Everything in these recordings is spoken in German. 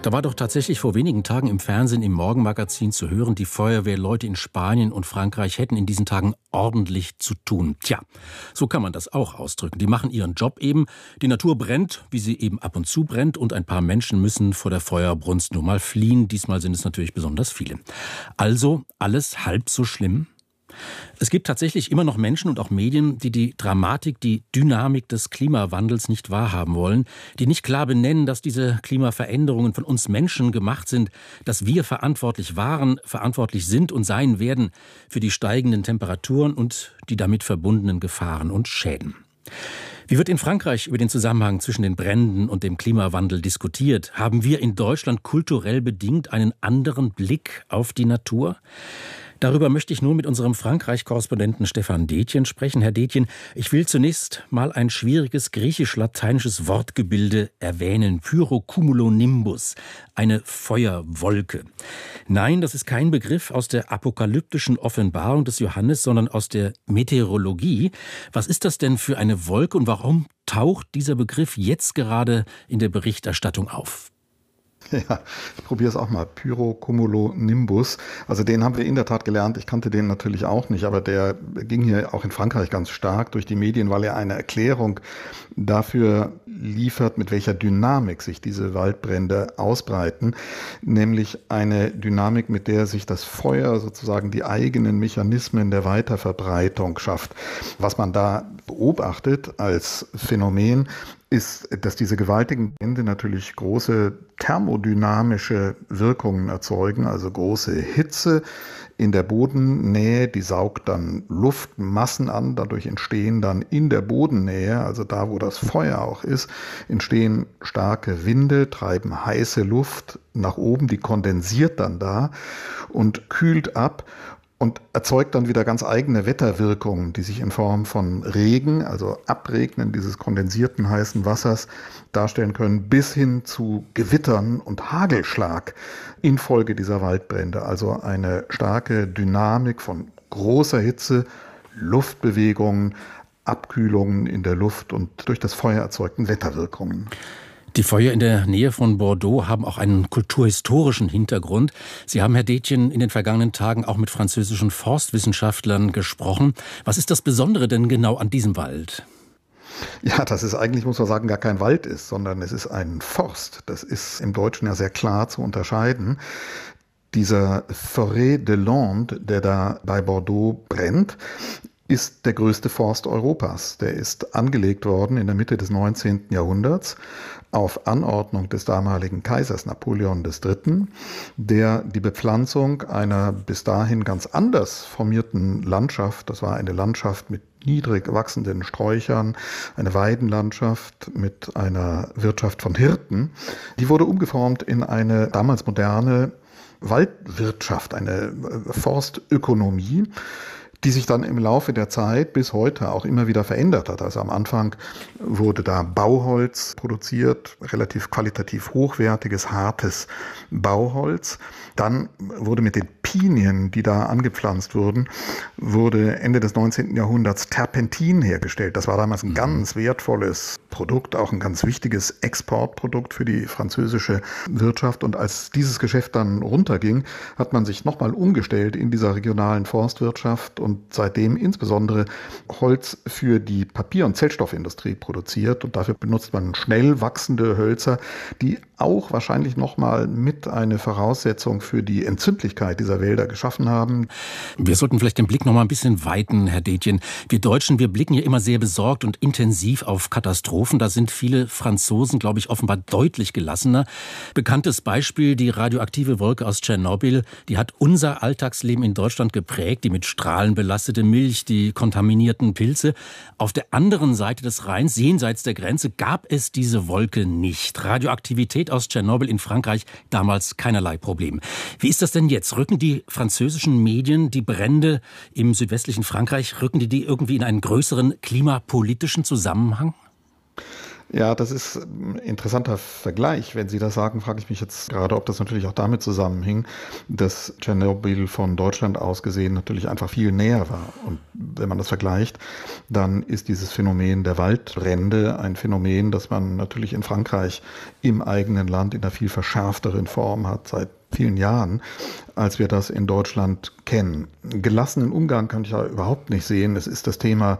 Da war doch tatsächlich vor wenigen Tagen im Fernsehen, im Morgenmagazin zu hören, die Feuerwehrleute in Spanien und Frankreich hätten in diesen Tagen ordentlich zu tun. Tja, so kann man das auch ausdrücken. Die machen ihren Job eben. Die Natur brennt, wie sie eben ab und zu brennt, und ein paar Menschen müssen vor der Feuerbrunst nur mal fliehen. Diesmal sind es natürlich besonders viele. Also alles halb so schlimm? Es gibt tatsächlich immer noch Menschen und auch Medien, die die Dramatik, die Dynamik des Klimawandels nicht wahrhaben wollen, die nicht klar benennen, dass diese Klimaveränderungen von uns Menschen gemacht sind, dass wir verantwortlich waren, verantwortlich sind und sein werden für die steigenden Temperaturen und die damit verbundenen Gefahren und Schäden. Wie wird in Frankreich über den Zusammenhang zwischen den Bränden und dem Klimawandel diskutiert? Haben wir in Deutschland kulturell bedingt einen anderen Blick auf die Natur? Darüber möchte ich nun mit unserem Frankreich-Korrespondenten Stefan Detjen sprechen. Herr Detjen, ich will zunächst mal ein schwieriges griechisch-lateinisches Wortgebilde erwähnen. Pyrocumulonimbus, eine Feuerwolke. Nein, das ist kein Begriff aus der apokalyptischen Offenbarung des Johannes, sondern aus der Meteorologie. Was ist das denn für eine Wolke und warum taucht dieser Begriff jetzt gerade in der Berichterstattung auf? Ja, ich probiere es auch mal. Pyrocumulonimbus. Also den haben wir in der Tat gelernt. Ich kannte den natürlich auch nicht, aber der ging hier auch in Frankreich ganz stark durch die Medien, weil er eine Erklärung dafür liefert, mit welcher Dynamik sich diese Waldbrände ausbreiten. Nämlich eine Dynamik, mit der sich das Feuer sozusagen die eigenen Mechanismen der Weiterverbreitung schafft. Was man da beobachtet als Phänomen, ist, dass diese gewaltigen Brände natürlich große thermodynamische Wirkungen erzeugen, also große Hitze in der Bodennähe, die saugt dann Luftmassen an, dadurch entstehen dann in der Bodennähe, also da, wo das Feuer auch ist, entstehen starke Winde, treiben heiße Luft nach oben, die kondensiert dann da und kühlt ab und erzeugt dann wieder ganz eigene Wetterwirkungen, die sich in Form von Regen, also Abregnen dieses kondensierten heißen Wassers, darstellen können, bis hin zu Gewittern und Hagelschlag infolge dieser Waldbrände. Also eine starke Dynamik von großer Hitze, Luftbewegungen, Abkühlungen in der Luft und durch das Feuer erzeugten Wetterwirkungen. Die Feuer in der Nähe von Bordeaux haben auch einen kulturhistorischen Hintergrund. Sie haben, Herr Detjen, in den vergangenen Tagen auch mit französischen Forstwissenschaftlern gesprochen. Was ist das Besondere denn genau an diesem Wald? Ja, dass es eigentlich, muss man sagen, gar kein Wald ist, sondern es ist ein Forst. Das ist im Deutschen ja sehr klar zu unterscheiden. Dieser Forêt de Landes, der da bei Bordeaux brennt, ist der größte Forst Europas. Der ist angelegt worden in der Mitte des 19. Jahrhunderts auf Anordnung des damaligen Kaisers Napoleon III., der die Bepflanzung einer bis dahin ganz anders formierten Landschaft, das war eine Landschaft mit niedrig wachsenden Sträuchern, eine Weidenlandschaft mit einer Wirtschaft von Hirten, die wurde umgeformt in eine damals moderne Waldwirtschaft, eine Forstökonomie, die sich dann im Laufe der Zeit bis heute auch immer wieder verändert hat. Also am Anfang wurde da Bauholz produziert, relativ qualitativ hochwertiges, hartes Bauholz. Dann wurde mit den Pinien, die da angepflanzt wurden, wurde Ende des 19. Jahrhunderts Terpentin hergestellt. Das war damals ein ganz wertvolles Produkt, auch ein ganz wichtiges Exportprodukt für die französische Wirtschaft. Und als dieses Geschäft dann runterging, hat man sich nochmal umgestellt in dieser regionalen Forstwirtschaft und seitdem insbesondere Holz für die Papier- und Zellstoffindustrie produziert. Und dafür benutzt man schnell wachsende Hölzer, die auch wahrscheinlich nochmal mit eine Voraussetzung für die Entzündlichkeit dieser Wälder geschaffen haben. Wir sollten vielleicht den Blick noch mal ein bisschen weiten, Herr Detjen. Wir Deutschen, wir blicken ja immer sehr besorgt und intensiv auf Katastrophen. Da sind viele Franzosen, glaube ich, offenbar deutlich gelassener. Bekanntes Beispiel, die radioaktive Wolke aus Tschernobyl, die hat unser Alltagsleben in Deutschland geprägt. Die mit Strahlen belastete Milch, die kontaminierten Pilze. Auf der anderen Seite des Rheins, jenseits der Grenze, gab es diese Wolke nicht. Radioaktivität aus Tschernobyl in Frankreich, damals keinerlei Problem. Wie ist das denn jetzt? Rücken die französischen Medien die Brände im südwestlichen Frankreich, rücken die irgendwie in einen größeren klimapolitischen Zusammenhang? Ja, das ist ein interessanter Vergleich. Wenn Sie das sagen, frage ich mich jetzt gerade, ob das natürlich auch damit zusammenhing, dass Tschernobyl von Deutschland aus gesehen natürlich einfach viel näher war. Und wenn man das vergleicht, dann ist dieses Phänomen der Waldbrände ein Phänomen, das man natürlich in Frankreich im eigenen Land in einer viel verschärfteren Form hat seit vielen Jahren, als wir das in Deutschland kennen. Gelassenen Umgang kann ich ja überhaupt nicht sehen. Es ist das Thema,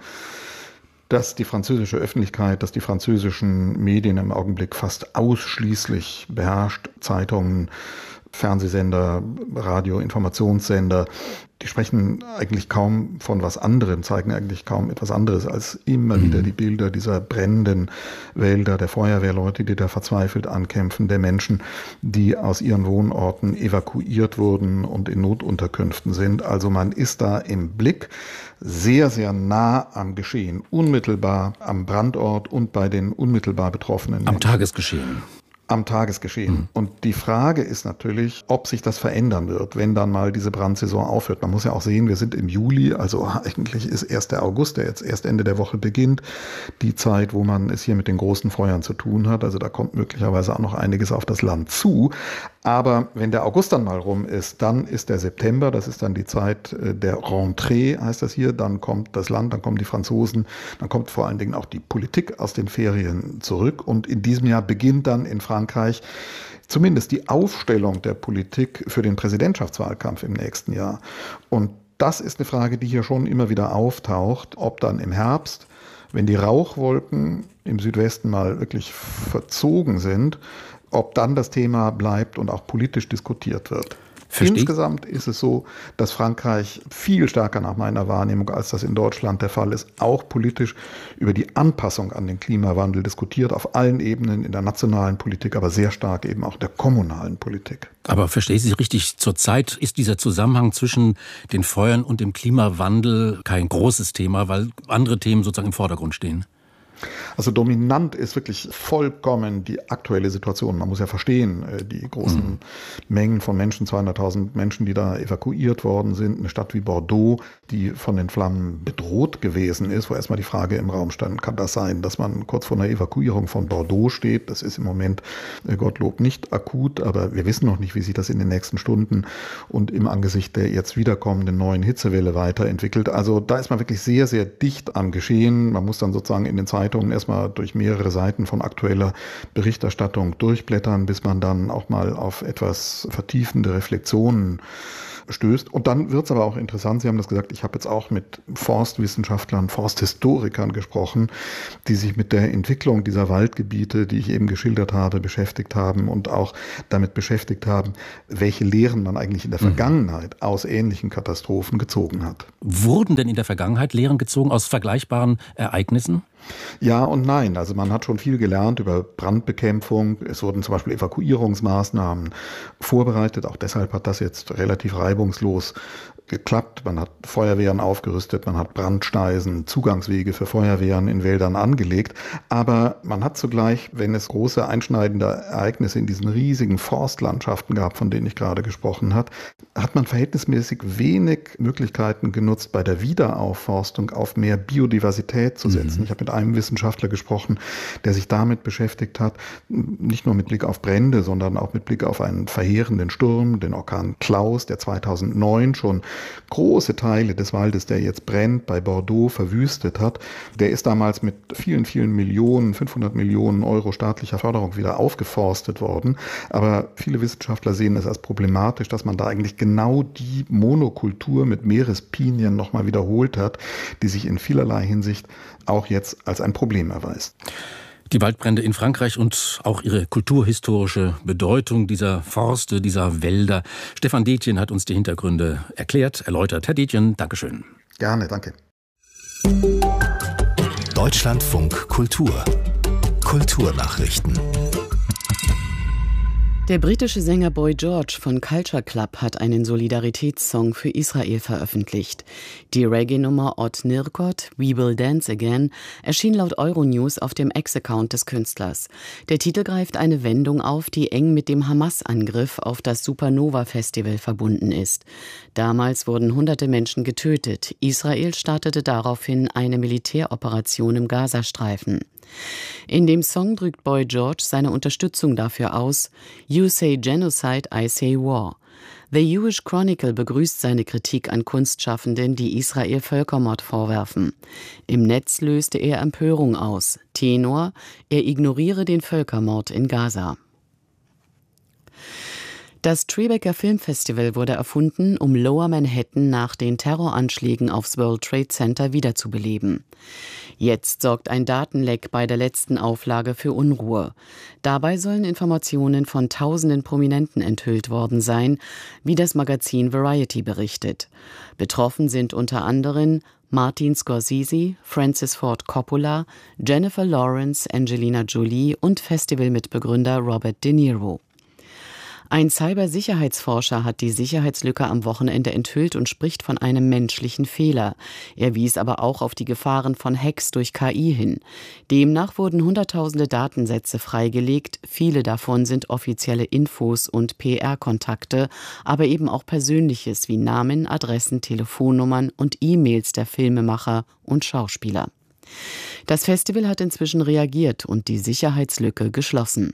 dass die französische Öffentlichkeit, dass die französischen Medien im Augenblick fast ausschließlich beherrscht, Zeitungen, Fernsehsender, Radio, Informationssender, die sprechen eigentlich kaum von was anderem, zeigen eigentlich kaum etwas anderes als immer wieder die Bilder dieser brennenden Wälder, der Feuerwehrleute, die da verzweifelt ankämpfen, der Menschen, die aus ihren Wohnorten evakuiert wurden und in Notunterkünften sind. Also man ist da im Blick sehr, sehr nah am Geschehen, unmittelbar am Brandort und bei den unmittelbar Betroffenen Menschen. Am Tagesgeschehen. Am Tagesgeschehen. Und die Frage ist natürlich, ob sich das verändern wird, wenn dann mal diese Brandsaison aufhört. Man muss ja auch sehen, wir sind im Juli, also eigentlich ist erst der August, der jetzt erst Ende der Woche beginnt, die Zeit, wo man es hier mit den großen Feuern zu tun hat. Also da kommt möglicherweise auch noch einiges auf das Land zu. Aber wenn der August dann mal rum ist, dann ist der September, das ist dann die Zeit der Rentrée, heißt das hier, dann kommt das Land, dann kommen die Franzosen, dann kommt vor allen Dingen auch die Politik aus den Ferien zurück und in diesem Jahr beginnt dann in Frankreich zumindest die Aufstellung der Politik für den Präsidentschaftswahlkampf im nächsten Jahr. Und das ist eine Frage, die hier schon immer wieder auftaucht, ob dann im Herbst, wenn die Rauchwolken im Südwesten mal wirklich verzogen sind, ob dann das Thema bleibt und auch politisch diskutiert wird. Insgesamt ist es so, dass Frankreich viel stärker nach meiner Wahrnehmung, als das in Deutschland der Fall ist, auch politisch über die Anpassung an den Klimawandel diskutiert, auf allen Ebenen in der nationalen Politik, aber sehr stark eben auch der kommunalen Politik. Aber verstehe ich Sie richtig, zurzeit ist dieser Zusammenhang zwischen den Feuern und dem Klimawandel kein großes Thema, weil andere Themen sozusagen im Vordergrund stehen. Also dominant ist wirklich vollkommen die aktuelle Situation. Man muss ja verstehen, die großen Mengen von Menschen, 200.000 Menschen, die da evakuiert worden sind. Eine Stadt wie Bordeaux, die von den Flammen bedroht gewesen ist, wo erstmal die Frage im Raum stand, kann das sein, dass man kurz vor einer Evakuierung von Bordeaux steht? Das ist im Moment, Gottlob, nicht akut, aber wir wissen noch nicht, wie sich das in den nächsten Stunden und im Angesicht der jetzt wiederkommenden neuen Hitzewelle weiterentwickelt. Also da ist man wirklich sehr, sehr dicht am Geschehen. Man muss dann sozusagen in den Zeitungen erstmal durch mehrere Seiten von aktueller Berichterstattung durchblättern, bis man dann auch mal auf etwas vertiefende Reflexionen stößt. Und dann wird es aber auch interessant, Sie haben das gesagt, ich habe jetzt auch mit Forstwissenschaftlern, Forsthistorikern gesprochen, die sich mit der Entwicklung dieser Waldgebiete, die ich eben geschildert habe, beschäftigt haben und auch damit beschäftigt haben, welche Lehren man eigentlich in der Vergangenheit aus ähnlichen Katastrophen gezogen hat. Wurden denn in der Vergangenheit Lehren gezogen aus vergleichbaren Ereignissen? Ja und nein. Also man hat schon viel gelernt über Brandbekämpfung. Es wurden zum Beispiel Evakuierungsmaßnahmen vorbereitet. Auch deshalb hat das jetzt relativ reibungslos geklappt. Man hat Feuerwehren aufgerüstet, man hat Brandsteisen, Zugangswege für Feuerwehren in Wäldern angelegt. Aber man hat zugleich, wenn es große einschneidende Ereignisse in diesen riesigen Forstlandschaften gab, von denen ich gerade gesprochen habe, hat man verhältnismäßig wenig Möglichkeiten genutzt, bei der Wiederaufforstung auf mehr Biodiversität zu setzen. Ich habe mit einem Wissenschaftler gesprochen, der sich damit beschäftigt hat, nicht nur mit Blick auf Brände, sondern auch mit Blick auf einen verheerenden Sturm, den Orkan Klaus, der 2009 schon große Teile des Waldes, der jetzt brennt, bei Bordeaux verwüstet hat. Der ist damals mit vielen, vielen Millionen, 500 Millionen Euro staatlicher Förderung wieder aufgeforstet worden. Aber viele Wissenschaftler sehen es als problematisch, dass man da eigentlich genau die Monokultur mit Meerespinien nochmal wiederholt hat, die sich in vielerlei Hinsicht auch jetzt als ein Problem erweist. Die Waldbrände in Frankreich und auch ihre kulturhistorische Bedeutung dieser Forste, dieser Wälder. Stefan Detjen hat uns die Hintergründe erläutert. Herr Detjen, Dankeschön. Gerne, danke. Deutschlandfunk Kultur. Kulturnachrichten. Der britische Sänger Boy George von Culture Club hat einen Solidaritätssong für Israel veröffentlicht. Die Reggae-Nummer Ot Nirkot, We Will Dance Again, erschien laut Euronews auf dem Ex-Account des Künstlers. Der Titel greift eine Wendung auf, die eng mit dem Hamas-Angriff auf das Supernova-Festival verbunden ist. Damals wurden hunderte Menschen getötet. Israel startete daraufhin eine Militäroperation im Gazastreifen. In dem Song drückt Boy George seine Unterstützung dafür aus: You say genocide, I say war. The Jewish Chronicle begrüßt seine Kritik an Kunstschaffenden, die Israel Völkermord vorwerfen. Im Netz löste er Empörung aus. Tenor: er ignoriere den Völkermord in Gaza. Das Tribeca Film Festival wurde erfunden, um Lower Manhattan nach den Terroranschlägen aufs World Trade Center wiederzubeleben. Jetzt sorgt ein Datenleck bei der letzten Auflage für Unruhe. Dabei sollen Informationen von tausenden Prominenten enthüllt worden sein, wie das Magazin Variety berichtet. Betroffen sind unter anderem Martin Scorsese, Francis Ford Coppola, Jennifer Lawrence, Angelina Jolie und Festivalmitbegründer Robert De Niro. Ein Cybersicherheitsforscher hat die Sicherheitslücke am Wochenende enthüllt und spricht von einem menschlichen Fehler. Er wies aber auch auf die Gefahren von Hacks durch KI hin. Demnach wurden hunderttausende Datensätze freigelegt. Viele davon sind offizielle Infos und PR-Kontakte, aber eben auch Persönliches wie Namen, Adressen, Telefonnummern und E-Mails der Filmemacher und Schauspieler. Das Festival hat inzwischen reagiert und die Sicherheitslücke geschlossen.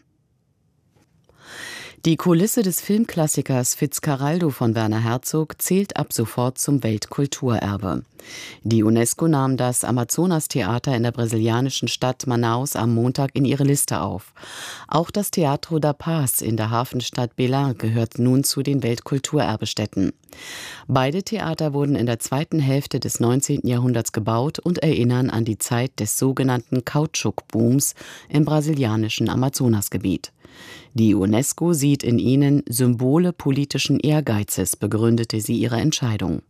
Die Kulisse des Filmklassikers Fitzcarraldo von Werner Herzog zählt ab sofort zum Weltkulturerbe. Die UNESCO nahm das Amazonas-Theater in der brasilianischen Stadt Manaus am Montag in ihre Liste auf. Auch das Teatro da Paz in der Hafenstadt Belém gehört nun zu den Weltkulturerbestätten. Beide Theater wurden in der zweiten Hälfte des 19. Jahrhunderts gebaut und erinnern an die Zeit des sogenannten Kautschuk-Booms im brasilianischen Amazonasgebiet. Die UNESCO sieht in ihnen Symbole politischen Ehrgeizes, begründete sie ihre Entscheidung.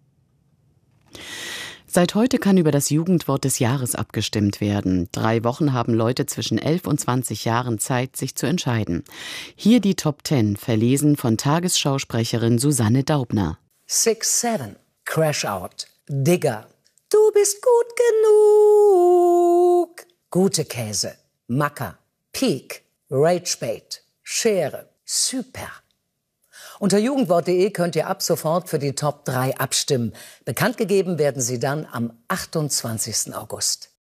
Seit heute kann über das Jugendwort des Jahres abgestimmt werden. 3 Wochen haben Leute zwischen 11 und 20 Jahren Zeit, sich zu entscheiden. Hier die Top 10, verlesen von Tagesschausprecherin Susanne Daubner. 6-7, Crash Out, Digger, du bist gut genug. Gute Käse, Macker, Peak, Ragebait, Schere, super. Unter jugendwort.de könnt ihr ab sofort für die Top 3 abstimmen. Bekannt gegeben werden sie dann am 28. August.